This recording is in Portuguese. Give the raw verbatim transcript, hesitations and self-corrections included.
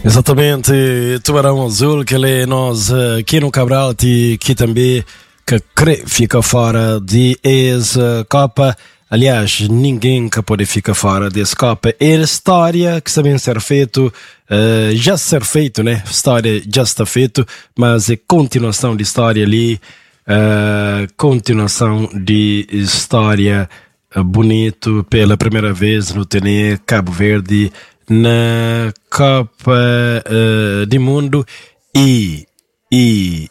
Exatamente, Tubarão Azul, que é nós aqui no Cabral, que também que fica fora de essa Copa. Aliás, ninguém que pode ficar fora dessa Copa. É a história que sabem ser feito, uh, já ser feito, né? História já está feito, mas é continuação de história ali, uh, continuação de história uh, bonito pela primeira vez no T N E Cabo Verde na Copa uh, do Mundo e, e